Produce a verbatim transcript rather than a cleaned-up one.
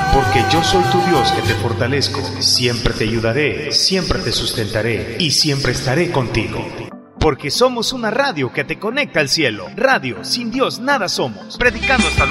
Porque yo soy tu Dios que te fortalezco, siempre te ayudaré, siempre te sustentaré y siempre estaré contigo. Porque somos una radio que te conecta al cielo. Radio, sin Dios nada somos. Predicando hasta